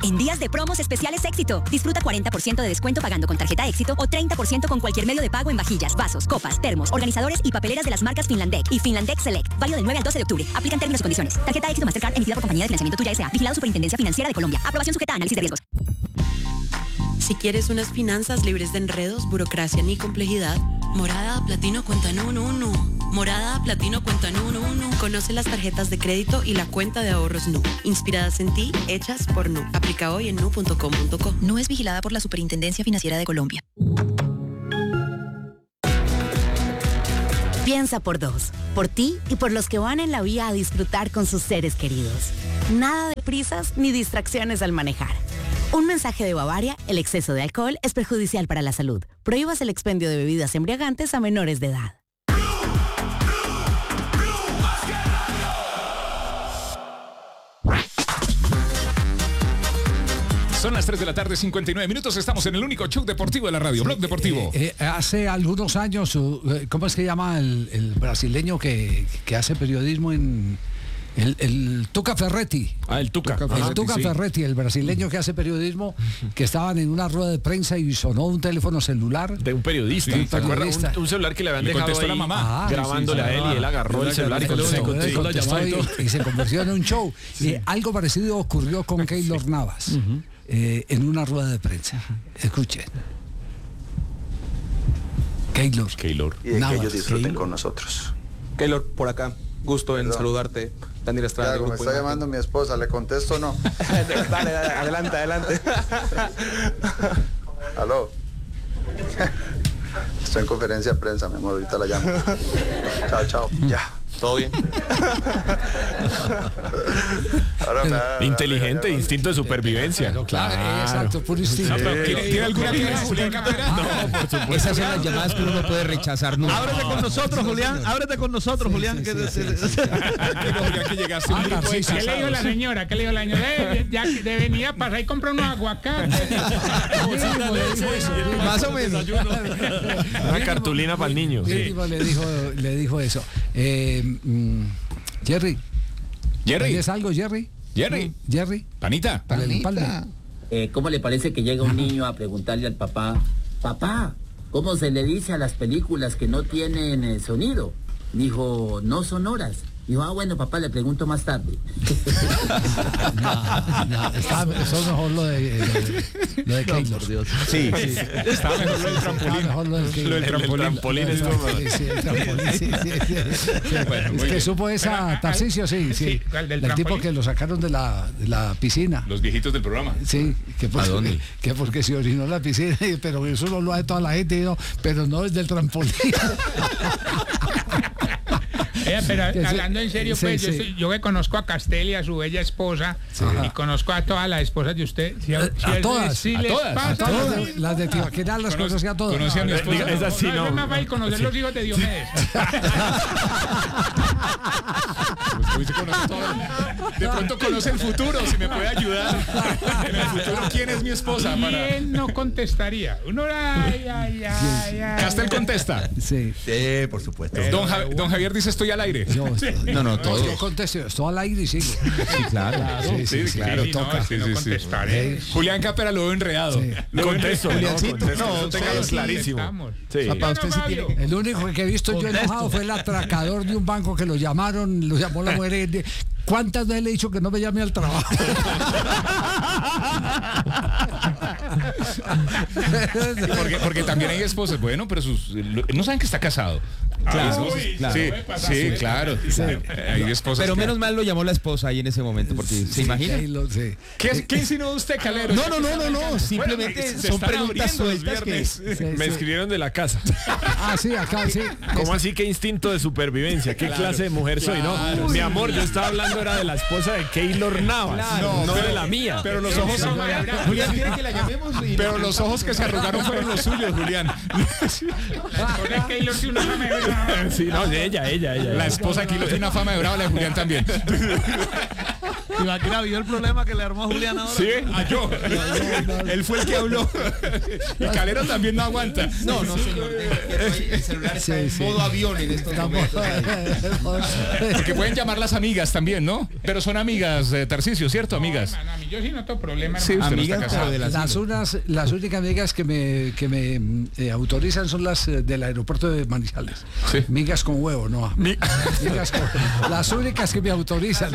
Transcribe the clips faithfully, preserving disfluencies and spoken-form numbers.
En días de promos especiales Éxito, disfruta cuarenta por ciento de descuento pagando con tarjeta Éxito o treinta por ciento con cualquier medio de pago en vajillas, vasos, copas, termos, organizadores y papeleras de las marcas Finlandec y Finlandec Select. Válido del nueve al doce de octubre. Aplican términos y condiciones. Tarjeta Éxito Mastercard emitida por Compañía de Financiamiento Tuya S A. Vigilado Superintendencia Financiera de Colombia. Aprobación sujeta a análisis de riesgos. Si quieres unas finanzas libres de enredos, burocracia ni complejidad, Morada Platino cuenta en uno uno. Morada Platino cuenta en uno uno. Conoce las tarjetas de crédito y la cuenta de ahorros Nu. Inspiradas en ti, hechas por Nu. Aplica hoy en nu punto com punto co. Nu es vigilada por la Superintendencia Financiera de Colombia. Piensa por dos, por ti y por los que van en la vía a disfrutar con sus seres queridos. Nada de prisas ni distracciones al manejar. Un mensaje de Bavaria: el exceso de alcohol es perjudicial para la salud. Prohíbas el expendio de bebidas embriagantes a menores de edad. Son las tres de la tarde, cincuenta y nueve minutos. Estamos en el único show deportivo de la radio, sí, Blog Deportivo. Eh, eh, hace algunos años, ¿cómo es que llama el, el brasileño que, que hace periodismo en... El, el Tuca Ferretti. Ah, el Tuca. Tuca el Tuca sí. Ferretti, el brasileño que hace periodismo, que estaban en una rueda de prensa y sonó un teléfono celular. De un periodista. Sí, ¿te acuerdas? Un, un celular que le habían le dejado ahí la mamá. Ah, grabándole sí, sí, a él y él agarró el celular y contestó y, y se convirtió en un show. Sí. Y algo parecido ocurrió con Keylor Navas uh-huh. eh, en una rueda de prensa. Escuchen. Keylor. Keylor. Y de Navas. que ellos disfruten Keylor. con nosotros. Keylor, por acá. Gusto en Perdón. saludarte. Daniel Estrada. Me está llamando mi esposa, ¿le contesto o no? dale, dale, adelante, adelante. Aló. Estoy en conferencia de prensa, mi amor, ahorita la llamo. Chao, chao. Ya. ¿Todo bien? Ahora me da, Inteligente, me da, instinto de supervivencia. Claro, claro, claro. Exacto, puro instinto. Sí. ¿Tiene, ¿Tiene alguna queja, Julián Cabrera? No, por supuesto. Esas son las llamadas que uno no puede rechazar nunca. Ábrete con nosotros, Julián. Ábrete con nosotros, sí, Julián. Sí, que, sí, sí, sí, sí. Ya que llegaste un grupo de ¿Qué le dijo la señora? ¿Qué le dijo la señora? De, ya, de venida pasar y comprar unos aguacates. Más o menos. Una cartulina para el niño. Sí. Le dijo, le dijo eso. Eh, mm, Jerry. Jerry. ¿Tienes algo, Jerry? Jerry. Jerry. Panita. Para el empalme. Eh, ¿Cómo le parece que llega un niño a preguntarle al papá, papá, ¿cómo se le dice a las películas que no tienen eh, sonido? Dijo, no sonoras. Dijo, ah, bueno, papá, le pregunto más tarde. no, no, está, eso es mejor lo de, lo, lo de Keylor. No, Dios. Sí, sí. Está mejor lo del trampolín. Está mejor lo del Keylor. Lo del trampolín. El trampolín es como... Sí, sí, el trampolín, sí, sí, sí, sí. Bueno, es que bien. Supo esa Tarcisio, sí, sí. ¿Cuál del del tipo que lo sacaron de la, de la piscina. Los viejitos del programa. Sí, que porque, ¿A dónde? que porque se orinó en la piscina, pero eso no lo hace toda la gente, ¿no? Pero no es del trampolín. Eh, pero sí, hablando en serio, pues sí, yo, sí. Estoy, yo que conozco a Castelli, a su bella esposa, sí. y conozco a todas las esposas de usted. Si, a, si a él, todas, si a les todas, pasa a todas las de, las de Tibaquirá, las conocía a todas. Conocí a mi esposa. Es así, no. no. Es más fácil conocer sí. los hijos de Diomedes. De pronto conoce el futuro, si me puede ayudar. En el futuro, ¿quién es mi esposa? Para... ¿Quién no contestaría? Uno, ay, ay, ay, ay. Castel contesta. Sí. Sí, por supuesto. Don, Ja- don Javier dice, estoy al aire. Yo, No, no, todo. Yo contesto, estoy al aire y sigo. Sí, claro. Sí, sí, sí, claro, Sí, no, toca. es que no Sí, sí, sí. contestaré. Julián Capera lo veo enredado. Sí. Lo veo Contesto, enredado. no, contesto. No, No, téngalo sí, clarísimo. Estamos. Sí. Papá, usted sí Fabio. tiene... El único que he visto yo enojado fue el atracador de un banco que lo llamaron, lo llamó la mujer. De, ¿cuántas veces le he dicho que no me llame al trabajo? porque, porque también hay esposas, bueno, pero sus no saben que está casado. Claro, Uy, claro. Sí, sí, claro. Sí. Hay esposas Pero que... menos mal lo llamó la esposa ahí en ese momento, porque Sí, ¿se imagina? Keylor, sí. ¿Qué, ¿Qué insinuó usted, Calero? No, no, no, no, no. Simplemente Bueno, se son están preguntas abriendo los sueltas que... viernes. Sí, Me sí. escribieron de la casa. Ah, sí, acá, sí. ¿Cómo así? ¿Qué instinto de supervivencia? ¿Qué clase de mujer soy? No, mi amor, yo estaba hablando era de la esposa de Keylor Navas, Claro. no pero- de la mía. Pero los ojos, Julián quiere que la llamemos y... pero los ojos que se arrugaron fueron los suyos, Julián. Por el Keylor tiene una fama de brava. Sí, no, ella, ella, ella. La esposa aquí lo tiene una fama de brava, la de Julián también. Tibaquira vio el problema que le armó a Julián ahora. Sí, ah, yo. Él fue el que habló. Y Calero también no aguanta. No, no, señor. El celular está en modo avión en estos momentos. Porque pueden llamar las amigas también, ¿no? Pero son amigas de Tarcisio, ¿cierto? Amigas. Hermano, a mí yo sí no tengo problema. Sí, usted Amigas, no está casado. de las, las, unas, las únicas amigas que me, que me eh, autorizan son las eh, del aeropuerto de Manizales. Sí. Migas con huevo, no. Mi... Migas con, las únicas que me autorizan.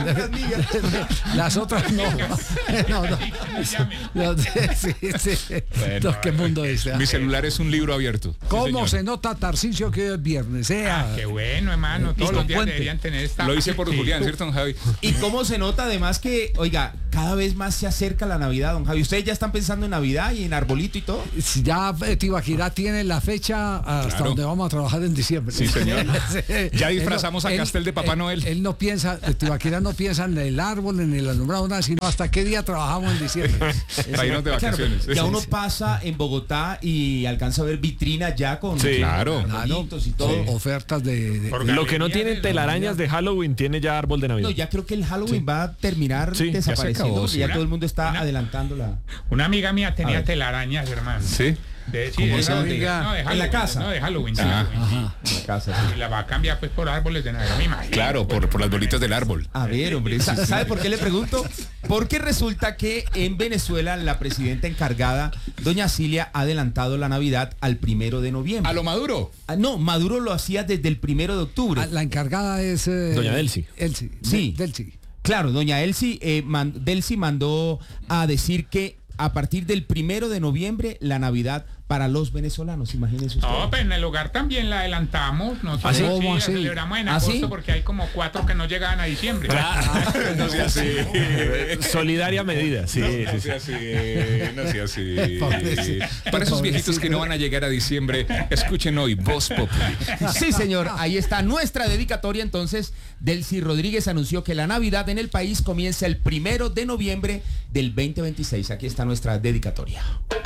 Las otras no. No, no. no sí, sí. Bueno, no, ¿qué mundo es? Mi celular es un libro abierto. ¿Cómo sí, se nota, Tarcisio, que hoy es viernes? Sea. Ah, qué bueno, hermano. Todos los días deberían tener esta. Lo hice por Julián, ¿cierto, don Javi? Y cómo se nota además que, oiga, cada vez más se acerca la Navidad, don Javi. ¿Ustedes ya están pensando en Navidad y en arbolito y todo? Ya eh, Tibaquirá tiene la fecha hasta Claro. donde vamos a trabajar en diciembre. Sí, señor. Ya disfrazamos Él no- a Castel de Papá él- Noel. Él no piensa, eh, Tibaquirá no piensa en el árbol, en el alumbrado, nada, sino hasta qué día trabajamos en diciembre. Para irnos de Claro, vacaciones. ya uno pasa en Bogotá y alcanza a ver vitrinas ya con Sí, claro. arbolitos y todo. O- ofertas de, de- Por de- Lo que no Galerías tiene de telarañas de Halloween tiene ya árbol de Navidad. No, ya creo que el Halloween va a terminar Sí, ya se desapareciendo. acabó, porque sí. ya todo el mundo está Una- adelantando la. Una amiga mía A tenía ver. telarañas, hermano. Sí. De, sí, ¿Cómo de esa Halloween, amiga? no, de ¿En la Halloween, casa? No, de Halloween. de Ah, Halloween, sí. En la casa. Y la va a cambiar pues por árboles de Navidad, me imagino. Claro, por, por las bolitas del árbol. A ver, hombre, ¿sa- ¿sabe por qué le pregunto? Porque resulta que en Venezuela la presidenta encargada, doña Cilia, ha adelantado la Navidad al primero de noviembre. A lo Maduro. Ah, no, Maduro lo hacía desde el primero de octubre. Ah, la encargada es eh, Doña Delcy. Elsie. Sí. De- Delcy. Claro, doña Elsie, eh, man- Delcy mandó a decir que a partir del primero de noviembre la Navidad para los venezolanos, imagínense ustedes. No, pero en el hogar también la adelantamos. Nosotros ¿Ah, sí? sí, ¿Cómo la así? celebramos en ¿Ah, agosto sí? porque hay como cuatro que no llegaban a diciembre. No sea así. Solidaria medida, sí, sí, No sí. sea así. No sea así. Pobrecito. Para esos viejitos que no van a llegar a diciembre, escuchen hoy Voz Populi. Sí, señor, ahí está nuestra dedicatoria. Entonces, Delcy Rodríguez anunció que la Navidad en el país comienza el primero de noviembre del veinte veintiséis. Aquí está nuestra dedicatoria.